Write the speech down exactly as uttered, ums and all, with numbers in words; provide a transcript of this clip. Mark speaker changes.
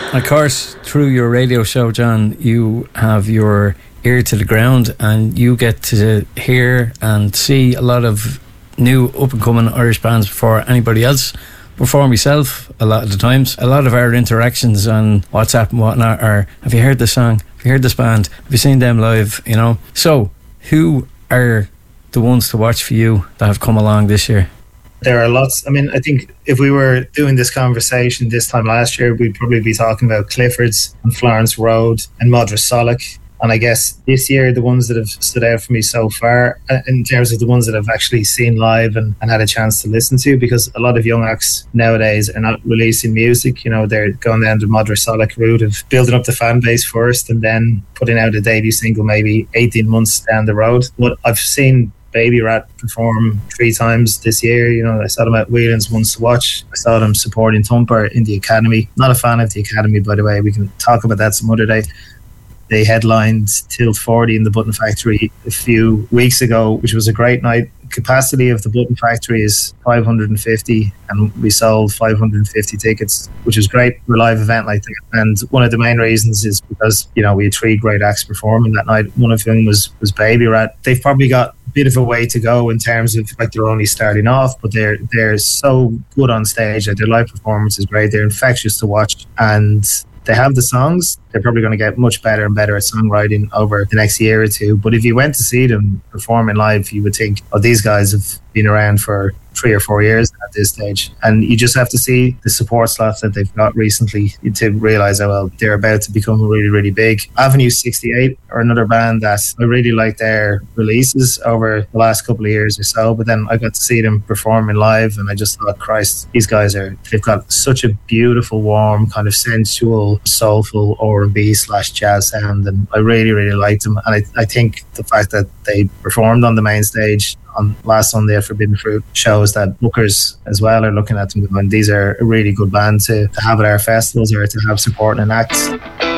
Speaker 1: Of course, through your radio show, John, you have your ear to the ground and you get to hear and see a lot of new up-and-coming Irish bands before anybody else. Before myself, a lot of the times, a lot of our interactions on WhatsApp and whatnot are, have you heard this song? Have you heard this band? Have you seen them live? You know? So, who are the ones to watch for you that have come along this year?
Speaker 2: There are lots. I mean, I think if we were doing this conversation this time last year, we'd probably be talking about Cliffords and Florence Road and Modra Solic. And I guess this year, the ones that have stood out for me so far, uh, in terms of the ones that I've actually seen live and, and had a chance to listen to, because a lot of young acts nowadays are not releasing music. You know, they're going down the Modra Solic route of building up the fan base first and then putting out a debut single maybe eighteen months down the road. But I've seen Baby Rat perform three times this year. You know, I saw them at Whelan's once to watch. I saw them supporting Thumper in the Academy. Not a fan of the Academy, by the way. We can talk about that some other day. They headlined Till forty in the Button Factory a few weeks ago, which was a great night. Capacity of the Button Factory is five hundred fifty, and we sold five hundred fifty tickets, which was great for a live event like that. And one of the main reasons is because, you know, we had three great acts performing that night. One of them was was Baby Rat. They've probably got a bit of a way to go in terms of, like, they're only starting off, but they're they're so good on stage. Like, their live performance is great. They're infectious to watch, and they have the songs. They're probably going to get much better and better at songwriting over the next year or two. But if you went to see them performing live, you would think, oh, these guys have been around for three or four years at this stage. And you just have to see the support slots that they've got recently to realise, oh, well, they're about to become really, really big. Avenue sixty-eight are another band that I really like their releases over the last couple of years or so. But then I got to see them performing live, and I just thought, Christ, these guys are, they've got such a beautiful, warm, kind of sensual, soulful R and B slash jazz sound, and I really, really liked them. And I, I think the fact that they performed on the main stage on last Sunday at Forbidden Fruit shows that bookers as well are looking at them, and these are a really good band to, to have at our festivals or to have supporting acts.